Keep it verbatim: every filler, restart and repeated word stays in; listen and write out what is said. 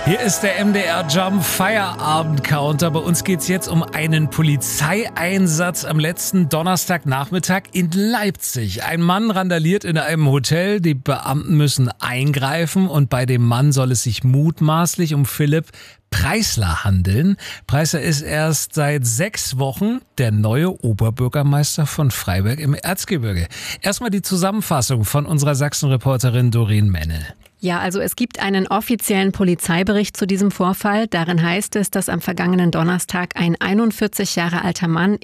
Hier ist der M D R Jump Feierabend Counter. Bei uns geht's jetzt um einen Polizeieinsatz am letzten Donnerstagnachmittag in Leipzig. Ein Mann randaliert in einem Hotel. Die Beamten müssen eingreifen und bei dem Mann soll es sich mutmaßlich um Philipp Preisler handeln. Preisler ist erst seit sechs Wochen der neue Oberbürgermeister von Freiberg im Erzgebirge. Erstmal die Zusammenfassung von unserer Sachsen-Reporterin Doreen Mennel. Ja, also es gibt einen offiziellen Polizeibericht zu diesem Vorfall. Darin heißt es, dass am vergangenen Donnerstag ein einundvierzig Jahre alter Mann